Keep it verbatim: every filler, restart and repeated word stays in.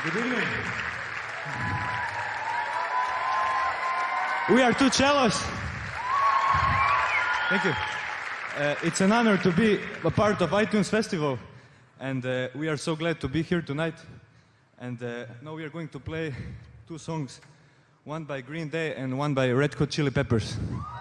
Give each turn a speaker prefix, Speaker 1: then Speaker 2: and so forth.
Speaker 1: Good evening. We are two cellos. Thank you. Uh, it's an honor to be a part of iTunes Festival, and uh, we are so glad to be here tonight. And uh, now we are going to play two songs, one by Green Day and one by Red Hot Chili Peppers.